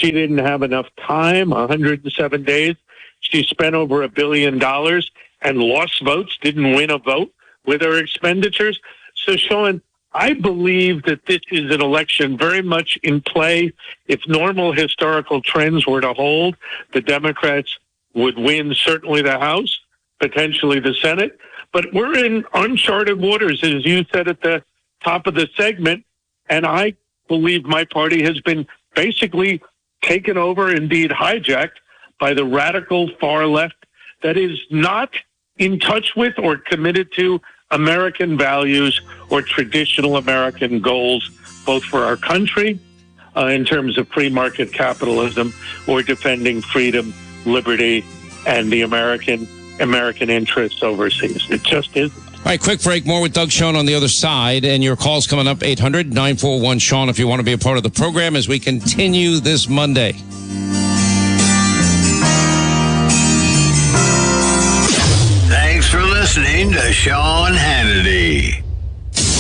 She didn't have enough time, 107 days. She spent over $1 billion and lost votes, didn't win a vote with her expenditures. So, Sean, I believe that this is an election very much in play. If normal historical trends were to hold, the Democrats would win certainly the House, potentially the Senate. But we're in uncharted waters, as you said at the top of the segment, and I believe my party has been basically taken over, indeed hijacked, by the radical far left that is not in touch with or committed to American values or traditional American goals, both for our country in terms of free market capitalism or defending freedom, liberty, and the American interests overseas. It just isn't. All right, quick break. More with Doug Schoen on the other side. And your calls coming up, 800-941-SEAN, if you want to be a part of the program as we continue this Monday. Thanks for listening to Sean Hannity.